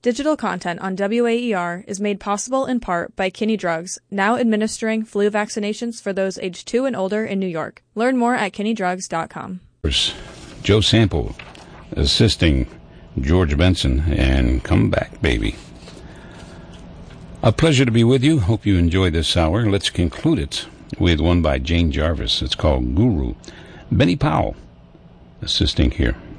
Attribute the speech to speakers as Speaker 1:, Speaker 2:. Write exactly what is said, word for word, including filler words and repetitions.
Speaker 1: Digital content on W A E R is made possible in part by Kinney Drugs, now administering flu vaccinations for those aged two and older in New York. Learn more at kinney drugs dot com.
Speaker 2: Joe Sample assisting George Benson and Come Back, Baby. A pleasure to be with you. Hope you enjoyed this hour. Let's conclude it with one by Jane Jarvis. It's called Guru. Benny Powell assisting here.